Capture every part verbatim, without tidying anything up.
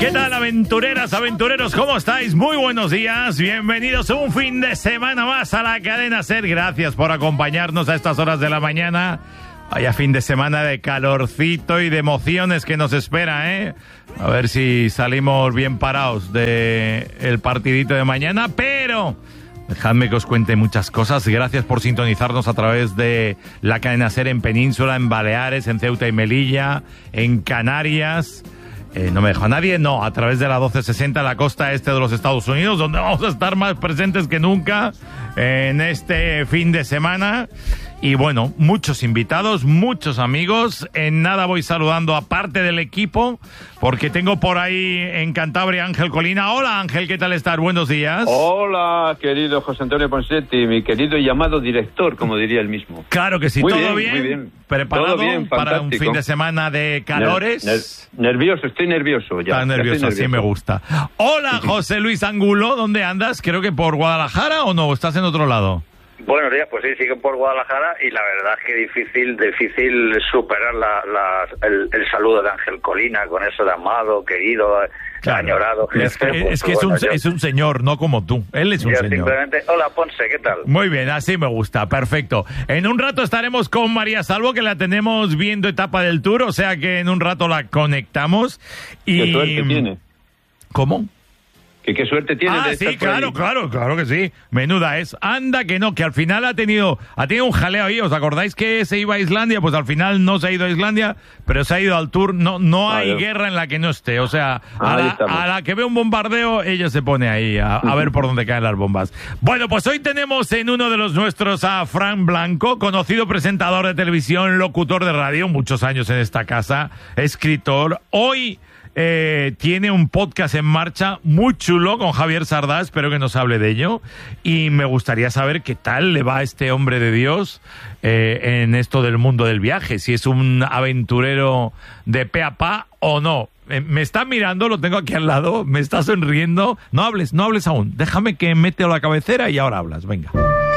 ¿Qué tal, aventureras, aventureros? ¿Cómo estáis? Muy buenos días. Bienvenidos un fin de semana más a la cadena SER. Gracias por acompañarnos a estas horas de la mañana. Vaya fin de semana de calorcito y de emociones que nos espera, ¿eh? A ver si salimos bien parados del partidito de mañana, pero dejadme que os cuente muchas cosas. Gracias por sintonizarnos a través de la cadena SER en Península, en Baleares, en Ceuta y Melilla, en Canarias. Eh, no me dejo a nadie, no, a través de la doce sesenta, la costa este de los Estados Unidos, donde vamos a estar más presentes que nunca en este fin de semana. Y bueno, muchos invitados, muchos amigos. En nada voy saludando a parte del equipo, porque tengo por ahí en Cantabria Ángel Colina. Hola Ángel, ¿qué tal estás? Buenos días. Hola, querido José Antonio Ponsetti, mi querido y llamado director, como diría él mismo. Claro que sí, muy ¿todo bien? bien? Muy bien. ¿Preparado ¿Todo bien? para un fin de semana de calores? Ner- ner- nervioso, estoy nervioso ya. Estás nervioso, así me gusta. Hola, José Luis Angulo, ¿dónde andas? Creo que por Guadalajara, ¿o no? ¿Estás en otro lado? Buenos días, pues sí, siguen por Guadalajara y la verdad es que difícil difícil superar la, la, el, el saludo de Ángel Colina con eso de amado, querido, claro, añorado. Es que, pues, es, que bueno, es, un, yo, es un señor, no como tú. Él es un yo señor. Simplemente, hola Ponce, ¿qué tal? Muy bien, así me gusta, perfecto. En un rato estaremos con María Salvo, que la tenemos viendo etapa del Tour, o sea que en un rato la conectamos. Y... ¿Qué suerte tiene? ¿Cómo? ¿Qué, qué suerte tiene Ah, de estar sí, por claro, ahí? claro, claro que sí. Menuda es. Anda que no, que al final ha tenido ha tenido un jaleo ahí. ¿Os acordáis que se iba a Islandia? Pues al final no se ha ido a Islandia, pero se ha ido al Tour. No no hay Vale. guerra en la que no esté. O sea, a Ahí la, estamos. a la que ve un bombardeo, ella se pone ahí a, a ver por dónde caen las bombas. Bueno, pues hoy tenemos en uno de los nuestros a Fran Blanco, conocido presentador de televisión, locutor de radio, muchos años en esta casa, escritor. Hoy... Eh, tiene un podcast en marcha muy chulo con Javier Sardá, espero que nos hable de ello, y me gustaría saber qué tal le va a este hombre de Dios eh, en esto del mundo del viaje, si es un aventurero de pe a pa o no. Eh, me está mirando, lo tengo aquí al lado, me está sonriendo. No hables, no hables aún, déjame que mete la cabecera y ahora hablas, venga.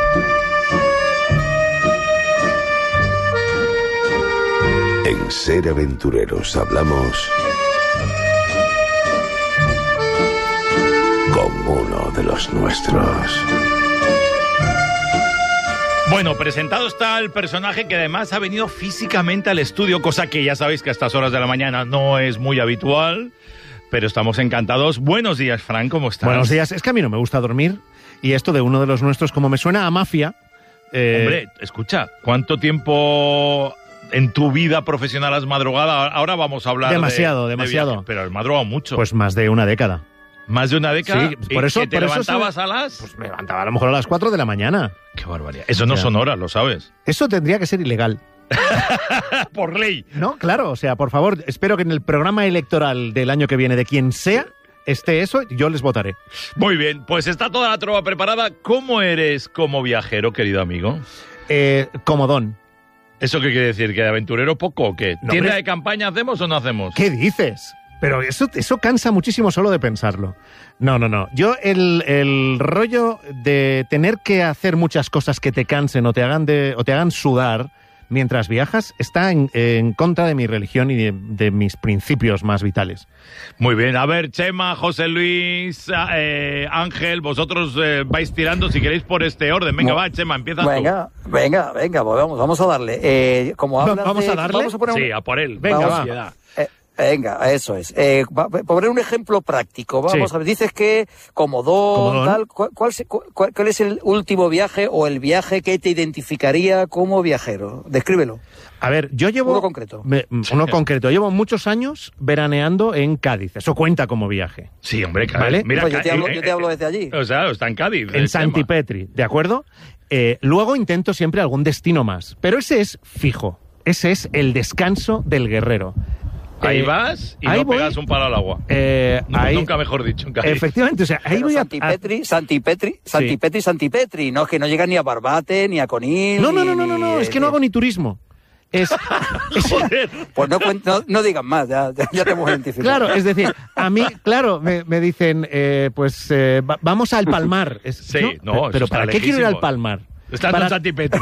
En Ser Aventureros hablamos con uno de los nuestros. Bueno, presentado está el personaje que además ha venido físicamente al estudio, cosa que ya sabéis que a estas horas de la mañana no es muy habitual, pero estamos encantados. Buenos días, Fran, ¿cómo estás? Buenos días. Es que a mí no me gusta dormir y esto de uno de los nuestros, como me suena a mafia... Eh... Hombre, escucha, ¿cuánto tiempo en tu vida profesional has madrugado? Ahora vamos a hablar Demasiado, de, demasiado. de viaje, pero has madrugado mucho. Pues más de una década. ¿Más de una década? Sí, por eso... ¿Y que te por eso levantabas se- a las...? Pues me levantaba a lo mejor a las cuatro de la mañana. Qué barbaridad. Eso no Ya. son horas, lo sabes. Eso tendría que ser ilegal. Por ley. No, claro, o sea, por favor, espero que en el programa electoral del año que viene, de quien sea, esté eso, yo les votaré. Muy bien, pues está toda la trova preparada. ¿Cómo eres como viajero, querido amigo? Eh, comodón. ¿Eso qué quiere decir? ¿Que de aventurero poco o qué? No, ¿Tienda hombre. de campaña hacemos o no hacemos? ¿Qué dices? Pero eso, eso cansa muchísimo solo de pensarlo. No, no, no. Yo el, el rollo de tener que hacer muchas cosas que te cansen o te hagan, de, o te hagan sudar mientras viajas está en, en contra de mi religión y de, de mis principios más vitales. Muy bien, a ver, Chema, José Luis, eh, Ángel, vosotros eh, vais tirando si queréis por este orden. Venga, No. va, Chema, empieza Venga, venga, venga, pues vamos, vamos a darle. Eh, como Va- hablas ¿vamos de- a darle? Vamos a poner tú. un, Sí, a por él. Venga, Vamos. va. eh, venga, eso es. Eh, va- va- poner un ejemplo práctico. Vamos Sí. a ver, dices que Comodón, Comodón. tal. ¿cuál, cuál, se- cuál- cuál es el último viaje o el viaje que te identificaría como viajero? Descríbelo. A ver, yo llevo... Uno concreto. Me- uno concreto. Llevo muchos años veraneando en Cádiz. Eso cuenta como viaje. Sí, hombre, Cádiz. Vale. Mira, Pues yo, te Cádiz, hablo, eh, yo te hablo desde allí. O sea, está en Cádiz. En eh, Santipetri, ¿de acuerdo? Eh, luego intento siempre algún destino más. Pero ese es fijo. Ese es el descanso del guerrero. Chema. Ahí Eh, vas y ahí no voy. pegas un palo al agua. Eh, No, ahí- Nunca mejor dicho, en Cádiz. Efectivamente, o sea, ahí Pero voy a... Santipetri, Santipetri, Santipetri, Santipetri. No, es que no llega ni a Barbate, ni a Conil. No, no, no, ni- no, no, no, ni- es que no hago ni turismo. Es, es- Joder. Pues no, cuen- no, no digas más, ya, ya, ya te hemos identificado. claro, es decir, a mí, claro, me, me dicen, eh, pues eh, va- vamos al Palmar. Es- Sí, no, pero, eso pero está ¿para qué quiero ir lejísimo. al Palmar? Estando para... en Santi Petri.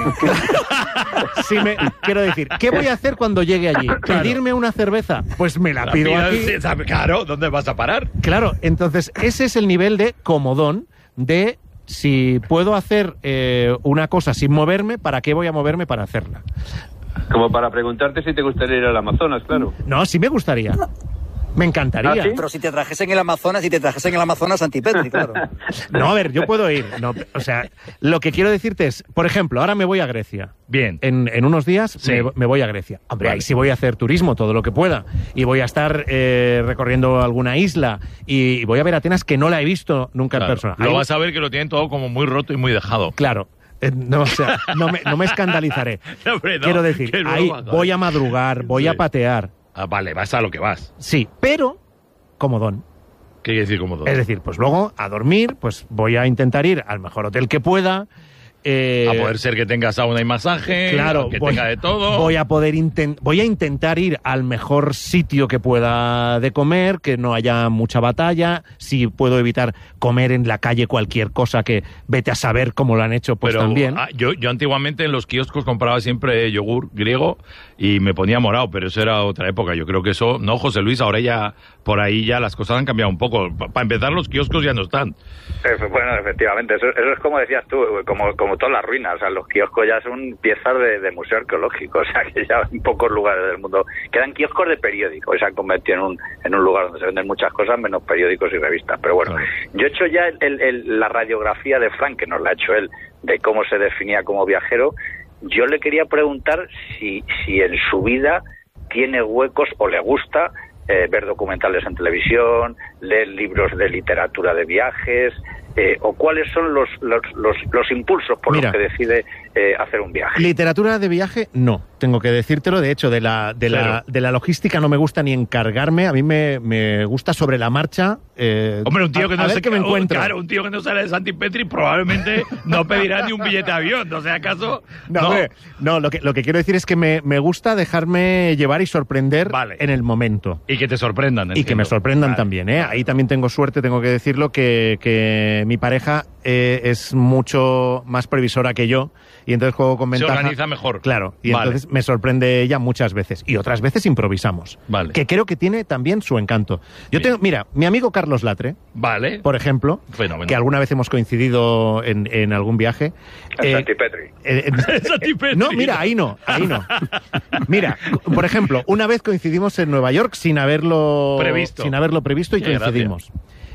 Sí, me... quiero decir, ¿qué voy a hacer cuando llegue allí? Claro. ¿Pedirme una cerveza? Pues me la, La pido pidas, aquí. sí, claro, ¿dónde vas a parar? Claro, entonces ese es el nivel de comodón, de si puedo hacer eh, una cosa sin moverme, ¿para qué voy a moverme para hacerla? Como para preguntarte si te gustaría ir al Amazonas, claro. No, sí me gustaría. Me encantaría. ¿Ah, sí? Pero si te trajesen el Amazonas, si te trajesen el Amazonas Santi Petri, claro. No, a ver, yo puedo ir. No, o sea, lo que quiero decirte es, por ejemplo, ahora me voy a Grecia. Bien. En, en unos días Sí. me, me voy a Grecia. Hombre, Vale. ahí sí voy a hacer turismo, todo lo que pueda. Y voy a estar eh, recorriendo alguna isla. Y, y voy a ver Atenas, que no la he visto nunca Claro. en persona. Lo Ahí- vas a ver que lo tienen todo como muy roto y muy dejado. Claro. Eh, No, o sea, no me, no me escandalizaré. No, hombre, no, Quiero decir, que ahí broma, joder. voy a madrugar, voy Sí. a patear. Ah, vale, vas a lo que vas. Sí, pero comodón. ¿Qué quiere decir como todo? Es decir, pues luego a dormir, pues voy a intentar ir al mejor hotel que pueda. eh, a poder ser que tenga sauna y masaje, Claro, que voy, tenga de todo. voy a poder inten- voy a intentar ir al mejor sitio que pueda de comer, que no haya mucha batalla. Si puedo evitar comer en la calle cualquier cosa, que vete a saber cómo lo han hecho, pues Pero también. ah, yo, yo antiguamente en los kioscos compraba siempre yogur griego y me ponía morado, pero eso era otra época. Yo creo que eso, no, José Luis, ahora ya por ahí ya las cosas han cambiado un poco. Para empezar, los kioscos ya no están. Efe- Bueno, efectivamente, eso, eso es como decías tú, como, como todas las ruinas, o sea, los kioscos ya son piezas de, de museo arqueológico, o sea, que ya en pocos lugares del mundo quedan kioscos de periódicos, y se han convertido en un, en un lugar donde se venden muchas cosas, menos periódicos y revistas. Pero bueno, Claro. yo he hecho ya el, el- el- la radiografía de Frank, que nos la ha hecho él, de cómo se definía como viajero. Yo le quería preguntar si, si en su vida tiene huecos o le gusta eh, ver documentales en televisión, leer libros de literatura de viajes, eh, o cuáles son los, los, los, los impulsos por Mira. los que decide eh, hacer un viaje. Literatura de viaje, no, tengo que decírtelo. De hecho, de la, de la, Cero. de la logística no me gusta ni encargarme. A mí me, me gusta sobre la marcha. eh, Hombre, un tío que a- no a ver se qué me encuentro. Claro, un tío que no sale de Santi Petri probablemente no pedirá ni un billete de avión. No sé, acaso. No, hombre, no, lo que, lo que quiero decir es que me, me gusta dejarme llevar y sorprender Vale. en el momento. Y que te sorprendan. Y que entiendo. me sorprendan Vale. también, ¿eh? Ahí también tengo suerte, tengo que decirlo, que, que mi pareja eh, es mucho más previsora que yo y entonces juego con Se ventaja. organiza mejor. Claro, y Vale. entonces me sorprende ella muchas veces. Y otras veces improvisamos. Vale. Que creo que tiene también su encanto. Yo Bien. tengo, mira, mi amigo Carlos Latre, Vale. por ejemplo, Fenómeno. que alguna vez hemos coincidido en, en algún viaje. En eh, Santi Petri. eh, eh, Santi Petri. no, mira, ahí no, ahí no. Mira, por ejemplo, una vez coincidimos en Nueva York sin haberlo Previsto. sin haberlo previsto y Qué coincidimos.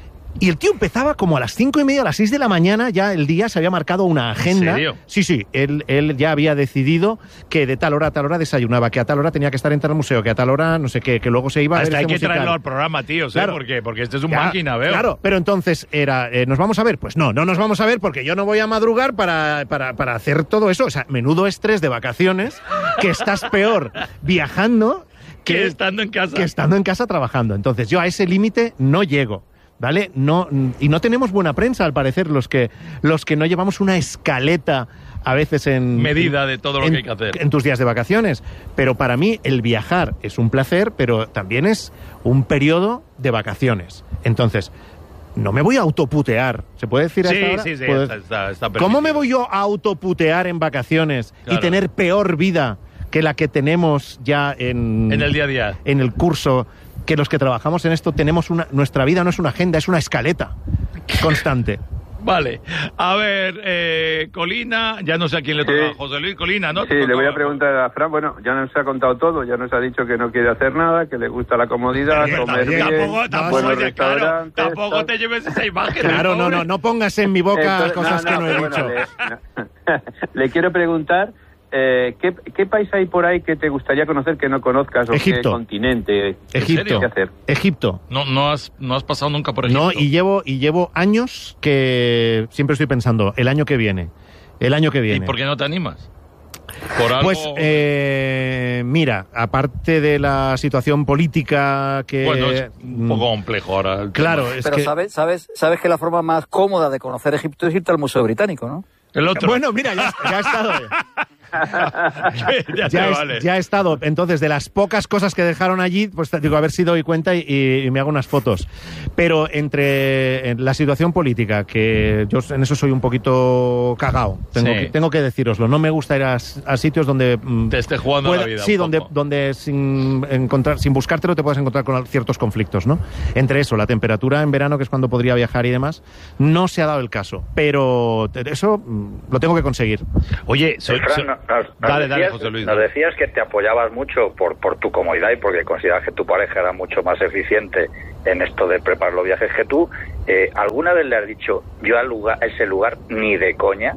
Y el tío empezaba como a las cinco y media, a las seis de la mañana, ya el día se había marcado una agenda. serio? Sí, sí, él, él ya había decidido que de tal hora a tal hora desayunaba, que a tal hora tenía que estar en tal museo, que a tal hora no sé qué, que luego se iba a ver Hasta hay este que musical. traerlo al programa, tío, Claro. ¿eh? Porque, porque este es un Ya, máquina, veo. Claro, pero entonces era, eh, ¿nos vamos a ver? Pues no, no nos vamos a ver porque yo no voy a madrugar para, para, para hacer todo eso. O sea, menudo estrés de vacaciones, que estás peor viajando Que que, estando en casa. que estando en casa trabajando. Entonces yo a ese límite no llego. ¿Vale? No, y no tenemos buena prensa, al parecer, los que, los que no llevamos una escaleta a veces en... Medida de todo lo en- que hay que hacer. En tus días de vacaciones. Pero para mí el viajar es un placer, pero también es un periodo de vacaciones. Entonces, no me voy a autoputear. ¿Se puede decir a Sí, esta hora? sí, sí, ¿Puedo- está- está- está ¿Cómo me permitido. voy yo a autoputear en vacaciones Claro. y tener peor vida que la que tenemos ya en... En el día a día. en el curso, que los que trabajamos en esto tenemos una... Nuestra vida no es una agenda, es una escaleta constante. Vale. A ver, eh, Colina, ya no sé a quién le toca. Sí. José Luis Colina, ¿no? Sí, Te le toca. voy a preguntar a Fran, bueno, ya nos ha contado todo, ya nos ha dicho que no quiere hacer nada, que le gusta la comodidad, Pero comer también- bien, Tampoco, tampoco, buenos oye, claro, restaurantes... tampoco tal. te lleves esa imagen. Claro, no, no, no pongas en mi boca Entonces, cosas que no he pero dicho. bueno, le, le quiero preguntar, eh, ¿qué, ¿qué país hay por ahí que te gustaría conocer que no conozcas? ¿O Egipto. qué continente? Egipto. ¿Qué hacer? Egipto. No, no, has, no has pasado nunca por Egipto. No, y llevo, y llevo años que siempre estoy pensando, el año que viene, el año que ¿Y viene. por qué no te animas? Por algo... Pues, eh, mira, aparte de la situación política que... Bueno, es un mm, poco complejo ahora. el Claro, tema. es Pero que... sabes, sabes, sabes que la forma más cómoda de conocer Egipto es irte al Museo Británico, ¿no? El otro. Bueno, mira, ya, ya he estado. ya, ya, te es- vale. ya he estado. Entonces, de las pocas cosas que dejaron allí, pues te digo, a ver si doy cuenta y, y me hago unas fotos. Pero entre la situación política, que yo en eso soy un poquito cagao, tengo, Sí. que, tengo que deciroslo. No me gusta ir a, a sitios donde... mm, Te esté jugando pueda- la vida Sí, un donde, poco. donde sin, encontrar, sin buscártelo te puedes encontrar con ciertos conflictos, ¿no? Entre eso, la temperatura en verano, que es cuando podría viajar y demás, no se ha dado el caso. Pero te- eso mm, lo tengo que conseguir. Oye, soy, Fran, soy- no- nos, nos dale, dale, decías, José Luis. nos dale. decías que te apoyabas mucho por, por tu comodidad y porque consideras que tu pareja era mucho más eficiente en esto de preparar los viajes que tú. Eh, ¿Alguna vez le has dicho, yo al lugar, a ese lugar ni de coña?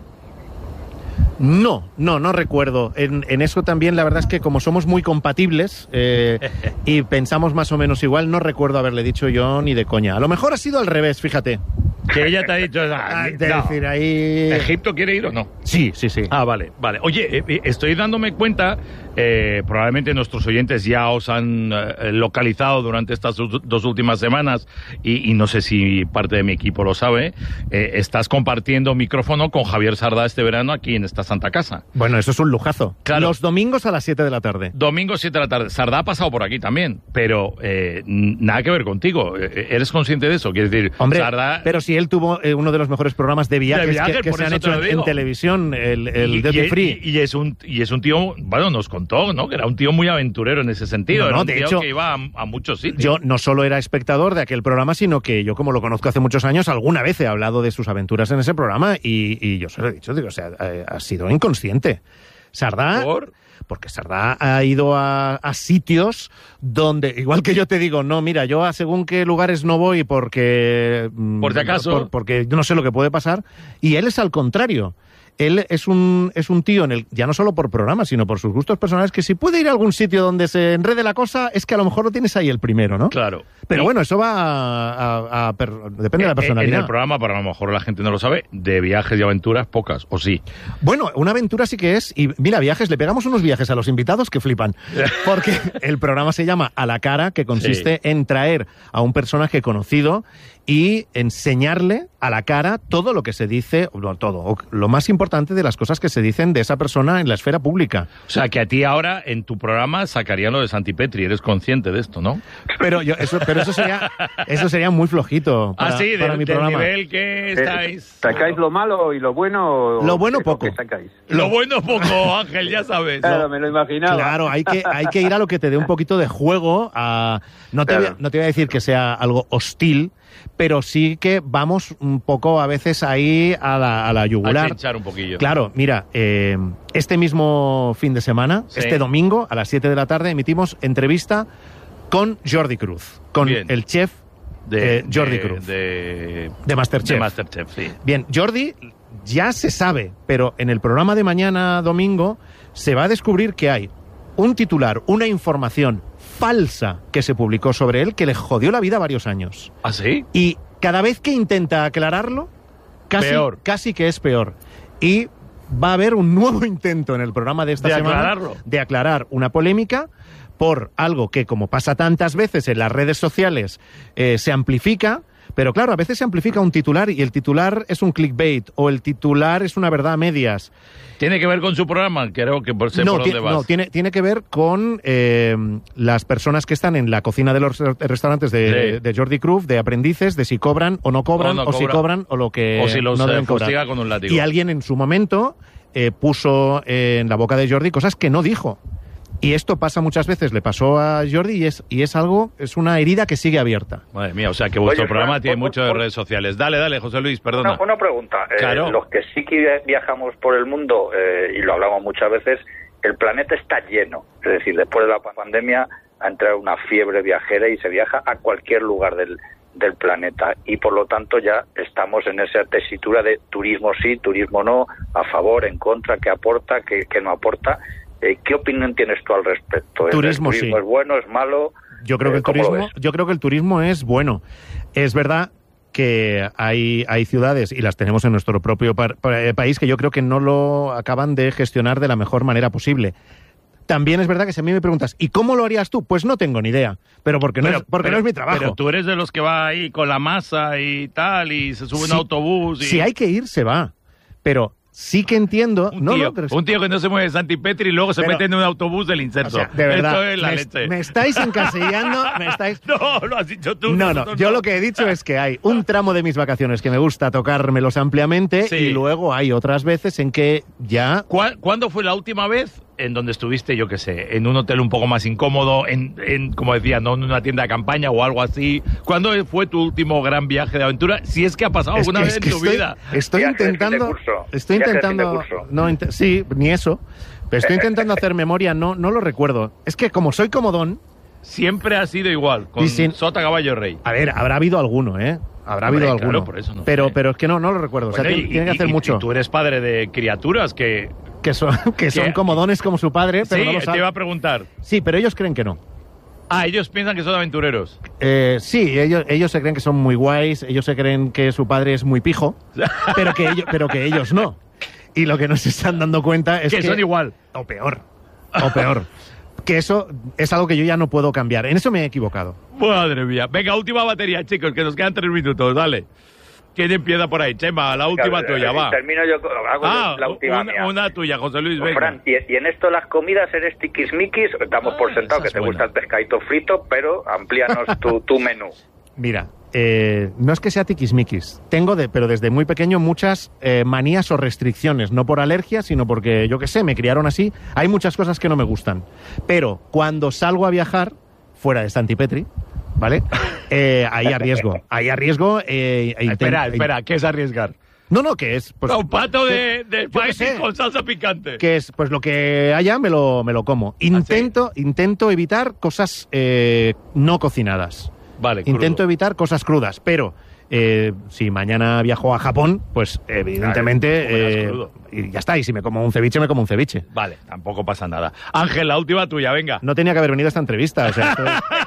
No, no, no recuerdo. En, en eso también la verdad es que como somos muy compatibles eh, y pensamos más o menos igual, no recuerdo haberle dicho yo ni de coña. A lo mejor ha sido al revés, fíjate. Que ella te ha dicho... ah, Ah, ni- de no. decir, ahí... ¿Egipto quiere ir o no? Sí, sí, sí. Ah, vale, vale. Oye, eh, eh, estoy dándome cuenta, eh, probablemente nuestros oyentes ya os han eh, localizado durante estas u- dos últimas semanas y, y no sé si parte de mi equipo lo sabe, eh, estás compartiendo micrófono con Javier Sardá este verano aquí en esta Santa Casa. Bueno, eso es un lujazo. Claro. Los domingos a las siete de la tarde. Domingo siete de la tarde. Sardá ha pasado por aquí también, pero eh, n- nada que ver contigo. Eh, ¿Eres consciente de eso? Quiero decir, Hombre, Sardá... pero si él tuvo eh, uno de los mejores programas de viajes, De viajes, que, que por se han eso te hecho lo en, digo. en televisión, el, el y, Duty y- Free. y- y es un y es un tío, bueno, nos contó, ¿no? Que era un tío muy aventurero en ese sentido. No, era no, un de tío hecho, que iba a, a muchos sitios. Yo no solo era espectador de aquel programa, sino que yo, como lo conozco hace muchos años, alguna vez he hablado de sus aventuras en ese programa y, y yo se lo he dicho, digo, o sea, eh, ha sido inconsciente. Sardá, ¿Por? porque Sardá ha ido a, a sitios donde, igual que yo te digo, no, mira, yo a según qué lugares no voy porque... mm, Por si acaso. por- porque yo no sé lo que puede pasar, y él es al contrario. Él es un, es un tío, en el, ya no solo por programa, sino por sus gustos personales, que si puede ir a algún sitio donde se enrede la cosa, es que a lo mejor lo tienes ahí el primero, ¿no? Claro. Pero Y- bueno, eso va a... a- a per- depende de la Eh, personalidad. En el programa, pero a lo mejor la gente no lo sabe, de viajes y aventuras, pocas, o sí. Bueno, una aventura sí que es. Y mira, viajes, le pegamos unos viajes a los invitados que flipan. Porque el programa se llama A la Cara, que consiste en traer a un personaje conocido y enseñarle a la cara todo lo que se dice, no todo, o lo más importante de las cosas que se dicen de esa persona en la esfera pública. O sea, que a ti ahora en tu programa sacarían lo de Santipetri, eres consciente de esto, ¿no? Pero yo, eso, pero eso sería, eso sería muy flojito para, ah, sí, para del, mi del programa. nivel que Eh, estáis... ¿Sacáis lo malo y lo bueno? o- Lo bueno o poco. qué sacáis? Lo bueno poco, Ángel, ya sabes. Claro, me lo imaginaba. Claro, hay que, hay que ir a lo que te dé un poquito de juego. A, no, te voy, a- Claro. no te voy a decir que sea algo hostil, pero sí que vamos un poco a veces ahí a la, a la A yugular. chinchar un poquillo. Claro, mira, eh, este mismo fin de semana, Sí. este domingo a las siete de la tarde, emitimos entrevista con Jordi Cruz, con Bien. el chef De, eh, Jordi de- Cruz, De, de Masterchef. de Masterchef, sí. Bien, Jordi ya se sabe, pero en el programa de mañana domingo se va a descubrir que hay un titular, una información falsa que se publicó sobre él que le jodió la vida varios años. ¿Ah, sí? Y cada vez que intenta aclararlo, casi, Peor. casi que es peor. Y va a haber un nuevo intento en el programa de esta De semana aclararlo. de aclarar una polémica por algo que, como pasa tantas veces en las redes sociales, eh, se amplifica. Pero claro, a veces se amplifica un titular y el titular es un clickbait o el titular es una verdad a medias. ¿Tiene que ver con su programa? Creo que por sé No, por ti- dónde vas. no, tiene, tiene que ver con eh, las personas que están en la cocina de los re- restaurantes de, Sí. de Jordi Cruz, de aprendices, de si cobran o no cobran, O o, no si cobran. cobran o lo que O si los no eh, deben cobrar. fustiga con un látigo. Y alguien en su momento eh, puso en la boca de Jordi cosas que no dijo. Y esto pasa muchas veces, le pasó a Jordi y es, y es algo, es una herida que sigue abierta. Madre mía, o sea que vuestro Oye, programa Fran, tiene por- mucho de por- redes sociales. Dale, dale, José Luis, perdona. Una, una pregunta. Eh, Claro. los que sí que viajamos por el mundo, eh, y lo hablamos muchas veces, el planeta está lleno. Es decir, después de la pandemia ha entrado una fiebre viajera y se viaja a cualquier lugar del, del planeta. Y por lo tanto ya estamos en esa tesitura de turismo sí, turismo no, a favor, en contra, qué aporta, qué, qué no aporta. Eh, ¿Qué opinión tienes tú al respecto? ¿El Turismo, turismo sí. es bueno, es malo? Yo creo Eh, que el ¿cómo lo turismo, ves? yo creo que el turismo es bueno. Es verdad que hay, hay ciudades, y las tenemos en nuestro propio par- pa- eh, país, que yo creo que no lo acaban de gestionar de la mejor manera posible. También es verdad que si a mí me preguntas, ¿y cómo lo harías tú? Pues no tengo ni idea, pero porque no, Pero- es, porque pero- no es mi trabajo. Pero tú eres de los que va ahí con la masa y tal, y se sube Sí, un autobús. Y... Si hay que ir, se va. Pero sí que entiendo... Un, no, tío, no, pero es- un tío que no se mueve de Santipetri y luego se Pero- mete en un autobús del inserto. o sea, de verdad, Esto es la me, leche. me estáis encasillando, me estáis... No, lo has dicho tú. No, no, nosotros yo lo que he dicho es que hay un tramo de mis vacaciones que me gusta tocármelos ampliamente Sí. y luego hay otras veces en que ya... ¿Cuá- ¿Cuándo fue la última vez en donde estuviste, yo qué sé, en un hotel un poco más incómodo, en, en como decía, no en una tienda de campaña o algo así? ¿Cuándo fue tu último gran viaje de aventura? Si es que ha pasado Es alguna que- vez es que en tu estoy, vida. Estoy Viaje de fin de intentando... curso. Estoy Viaje de fin de intentando... curso. No, int- sí, ni eso. Pero estoy intentando hacer memoria, no, no lo recuerdo. Es que como soy comodón... Siempre ha sido igual, con Y sin- Sota Caballo Rey. A ver, habrá habido alguno, ¿eh? Habrá Hombre, habido claro, alguno. por eso no pero, sé. pero es que no, no lo recuerdo. o sea, Bueno, tiene, y- tiene que y- hacer y- mucho. y tú eres padre de criaturas que... Que son, que son Que- comodones como su padre, pero Sí, no lo te saben. iba a preguntar. Sí, pero ellos creen que no. Ah, ellos piensan que son aventureros. Eh, sí, ellos, ellos se creen que son muy guays, ellos se creen que su padre es muy pijo, pero que ellos, pero que ellos no. Y lo que no se están dando cuenta es que que... son igual. O peor. O peor. Que eso es algo que yo ya no puedo cambiar. En eso me he equivocado. Madre mía. Venga, última batería, chicos, que nos quedan tres minutos, dale. ¿Quién empieza por ahí? Chema, la última Claro, tuya, eh, va. Termino yo, con- hago Ah, la última una, mía. una tuya, José Luis, venga. Fran, y, y en esto las comidas eres tiquismiquis, damos Ah, por sentado esa que es te buena. gusta el pescadito frito, pero amplíanos tu, tu menú. Mira, eh, no es que sea tiquismiquis. Tengo, de, pero desde muy pequeño, muchas eh, manías o restricciones. No por alergia, sino porque, yo qué sé, me criaron así. Hay muchas cosas que no me gustan. Pero cuando salgo a viajar, fuera de Santipetri, ¿vale? Eh, ahí arriesgo. Ahí arriesgo. Eh, e Espera, inten- espera, ¿qué es arriesgar? No, no, que es... Pues, un pato de, de yo qué fighting sé. con salsa picante. que es, pues lo que haya me lo, me lo como. Intento, intento evitar cosas eh, no cocinadas. Vale, Intento crudo. evitar cosas crudas, pero eh, si mañana viajo a Japón, pues evidentemente... Claro, comerás eh, crudo. y ya está, y si me como un ceviche, me como un ceviche. Vale, tampoco pasa nada. Ángel, la última tuya, venga. No tenía que haber venido a esta entrevista, o sea, estoy,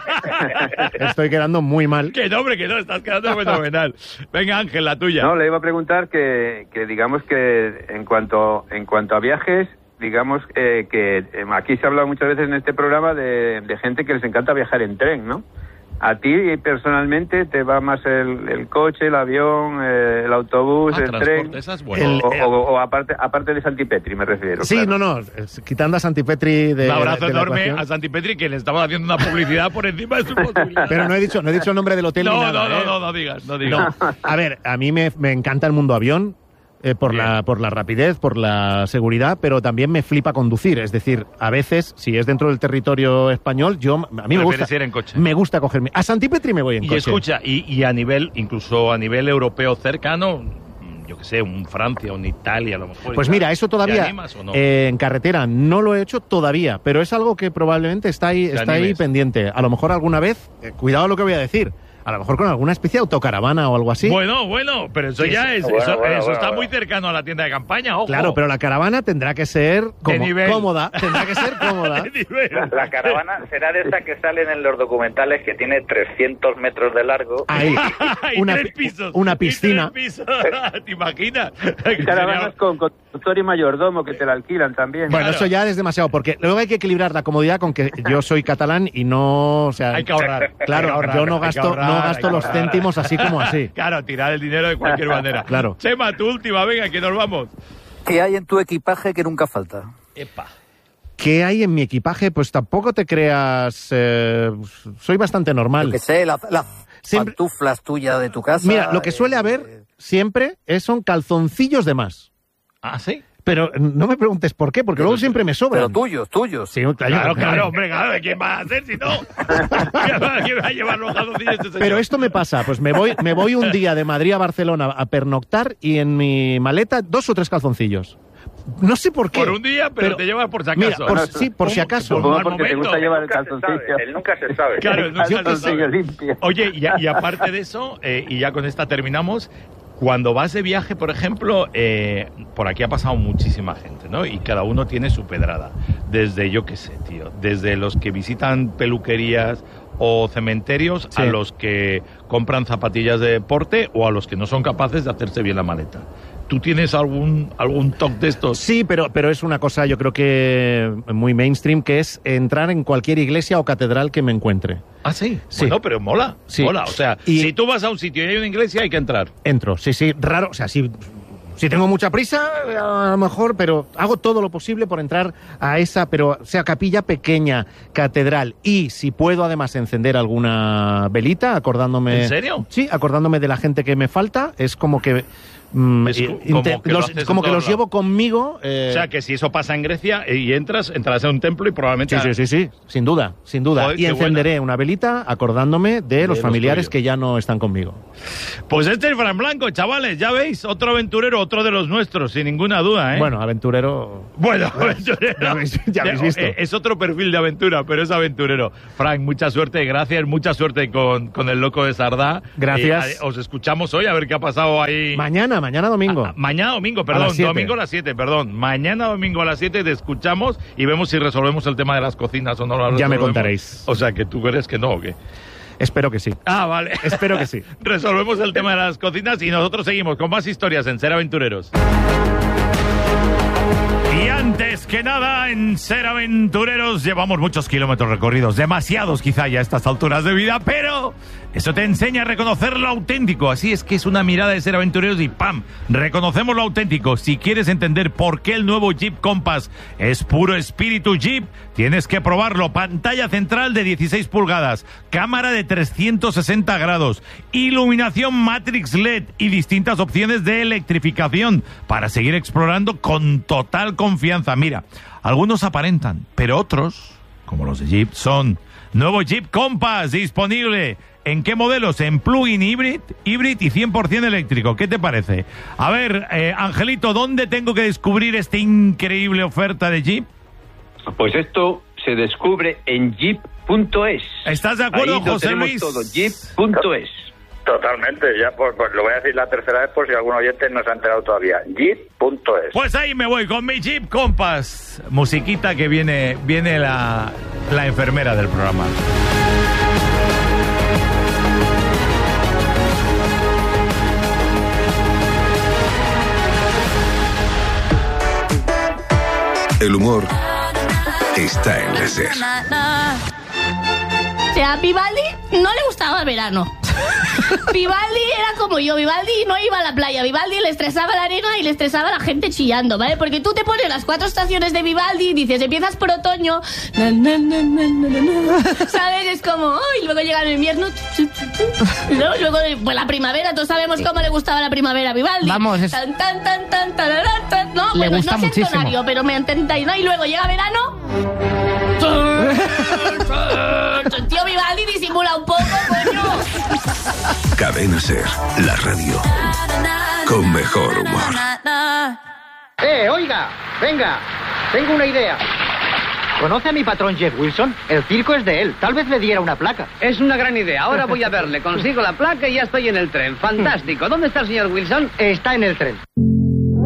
estoy quedando muy mal. Que no, hombre, que no, estás quedando fenomenal. Venga, Ángel, la tuya. No, le iba a preguntar que, que digamos que en cuanto en cuanto a viajes, digamos eh, que eh, aquí se ha hablado muchas veces en este programa de, de gente que les encanta viajar en tren, ¿no? ¿A ti personalmente te va más el, el coche, el avión, eh, el autobús, Ah, el transporte, tren? esa es buena. El- O, o- o aparte aparte de Santipetri, me refiero. Sí, claro. no, no, es- quitando a Santipetri de Un abrazo de la enorme ecuación. a Santi Petri, que le estamos haciendo una publicidad por encima de su posibilidad. Pero no he dicho, no he dicho el nombre del hotel ni no, nada, no, no, ¿eh? no, no digas, no digas. No, a ver, a mí me, me encanta el mundo avión eh, por, Bien. la, por la rapidez, por la seguridad, pero también me flipa conducir. Es decir, a veces, si es dentro del territorio español, yo a mí me Prefieres gusta, ir en coche. me gusta cogerme. A Santipetri me voy en Y coche. escucha, y, y a nivel, incluso a nivel europeo cercano, yo que sé, un Francia, un Italia, a lo mejor. Pues y tal. mira, eso ¿Te todavía animas o no? eh, en carretera no lo he hecho todavía, pero es algo que probablemente está ahí, Te está ahí animes. pendiente. A lo mejor alguna vez, eh, cuidado lo que voy a decir, a lo mejor con alguna especie de autocaravana o algo así. Bueno, bueno, pero eso Sí, ya sí. es, Bueno, eso, bueno, eso bueno, está bueno. muy cercano a la tienda de campaña, ojo. Claro, pero la caravana tendrá que ser como- nivel. cómoda, tendrá que ser cómoda. De nivel. La, la caravana será de esa que salen en los documentales que tiene trescientos metros de largo. Ahí, Y una, tres pi- pisos. una y piscina. tres pisos. ¿Te imaginas? Caravanas con conductor y mayordomo que te la alquilan también. Bueno, Claro. eso ya es demasiado, porque luego hay que equilibrar la comodidad con que yo soy catalán y no, o sea, Hay que ahorrar. claro, hay que ahorrar, yo no hay que gasto, ahorrar, no hay gasto que los ahorrar. céntimos así como así. Claro, tirar el dinero de cualquier manera. Claro. Chema, tu última, venga, que nos vamos. ¿Qué hay en tu equipaje que nunca falta? Epa. ¿Qué hay en mi equipaje? Pues tampoco te creas, eh, soy bastante normal. Yo que sé, las la Siempre- pantuflas tuyas de tu casa. Mira, lo que suele eh, haber siempre es, son calzoncillos de más. ¿Ah, sí? Pero no me preguntes por qué, porque luego siempre me sobran. Pero tuyos, tuyos. Sí, Claro, claro, hombre, claro, ¿de quién va a ser si no? ¿Quién va quién va a llevar los calzoncillos este señor? Pero esto me pasa, pues me voy, me voy un día de Madrid a Barcelona a pernoctar y en mi maleta dos o tres calzoncillos. No sé por qué. Por un día, pero, te llevas por si Mira, acaso. por- sí, por si Un- acaso. por un mal Porque te gusta momento. llevar el Nunca se calzoncillo. sabe, él nunca se sabe. Claro, El nunca se calzoncillo sabe. limpio. Oye, y, a- y aparte de eso, eh, y ya con esta terminamos, cuando vas de viaje, por ejemplo, eh, por aquí ha pasado muchísima gente, ¿no? Y cada uno tiene su pedrada. Desde, yo qué sé, tío, desde los que visitan peluquerías o cementerios Sí. a los que compran zapatillas de deporte o a los que no son capaces de hacerse bien la maleta. ¿Tú tienes algún, algún toque de estos? Sí, pero, pero es una cosa yo creo que muy mainstream, que es entrar en cualquier iglesia o catedral que me encuentre. Ah, sí. Sí. Bueno, pero mola. Sí. Mola. O sea, Y- si tú vas a un sitio y hay una iglesia, hay que entrar. Entro, sí, sí, raro, o sea, sí, Si tengo mucha prisa, a lo mejor, pero hago todo lo posible por entrar a esa, pero sea capilla pequeña, catedral. Y si puedo además encender alguna velita, acordándome... ¿En serio? Sí, acordándome de la gente que me falta, es como que... Mm, Es in- como inte- que lo los, haces en como que todos los llevo conmigo. eh, O sea, que si eso pasa en Grecia y entras, entrarás en un templo y probablemente... Sí, sí, sí, sí, sin duda, sin duda. Joder, y qué encenderé una velita acordándome de, De los los familiares tuyos. que ya no están conmigo. Pues este es Fran Blanco, chavales, ya veis, otro aventurero, otro de los nuestros, sin ninguna duda, ¿eh? Bueno, aventurero... Bueno, aventurero. Ya habéis- ya habéis visto. Eh, Es otro perfil de aventura, pero es aventurero. Frank, mucha suerte, gracias, mucha suerte con, con el loco de Sardá. Gracias. Eh, os escuchamos hoy a ver qué ha pasado ahí. Mañana, mañana domingo. Ah, mañana domingo, perdón, las siete. domingo a las siete, perdón. Mañana domingo a las siete te escuchamos y vemos si resolvemos el tema de las cocinas o no lo Ya me resolvemos. contaréis. O sea, que tú crees que no, ¿o qué? Espero que sí. Ah, vale. Espero que sí. Resolvemos el tema de las cocinas y nosotros seguimos con más historias en Ser Aventureros. Y antes que nada, en Ser Aventureros llevamos muchos kilómetros recorridos, demasiados quizá ya a estas alturas de vida, pero eso te enseña a reconocer lo auténtico. Así es que es una mirada de Ser Aventureros y ¡pam! Reconocemos lo auténtico. Si quieres entender por qué el nuevo Jeep Compass es puro espíritu Jeep, tienes que probarlo. Pantalla central de dieciséis pulgadas, cámara de trescientos sesenta grados, iluminación Matrix L E D y distintas opciones de electrificación para seguir explorando con total confianza. Mira, algunos aparentan, pero otros, como los de Jeep, son nuevo Jeep Compass disponible. ¿En qué modelos? En plug-in hybrid, hybrid y cien por ciento eléctrico. ¿Qué te parece? A ver, eh, Angelito, ¿dónde tengo que descubrir esta increíble oferta de Jeep? Pues esto se descubre en jeep punto es. ¿Estás de acuerdo, Ahí lo José tenemos Luis? todo, jeep punto es. Totalmente, ya pues, pues lo voy a decir la tercera vez por si algún oyente no se ha enterado todavía. jeep punto es. Pues ahí me voy con mi Jeep Compass. Musiquita que viene, viene la, la enfermera del programa. El humor está en la SER. O sea, a Vivaldi no le gustaba el verano. Vivaldi era como yo, Vivaldi no iba a la playa, Vivaldi le estresaba la arena y le estresaba la gente chillando, ¿vale? Porque tú te pones las cuatro estaciones de Vivaldi y dices, empiezas por otoño, na, na, na, na, na, na, ¿sabes? Es como, oh, y luego llega el invierno, y luego, luego pues la primavera, todos sabemos cómo le gustaba la primavera a Vivaldi. Vamos, es- Tan, tan, tan, tan, tararán, tan, no, Le bueno, gusta no sé muchísimo. entonario, pero me entendáis, ¿no? Y luego llega verano... Tío, Vivaldi disimula un poco, coño. Cadena SER, la radio con mejor humor. ¡Eh, oiga! Venga, tengo una idea. ¿Conoce a mi patrón Jeff Wilson? El circo es de él. Tal vez le diera una placa. Es una gran idea. Ahora voy a verle. Consigo la placa y ya estoy en el tren. Fantástico. ¿Dónde está el señor Wilson? Está en el tren.